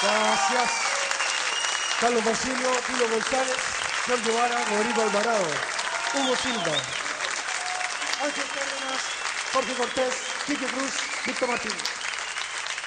Gracias. Carlos Basilio, Pilo González, Sergio Vara, Rodrigo Alvarado, Hugo Silva, Ángel Cárdenas, Jorge Cortés, Quique Cruz, Víctor Martínez.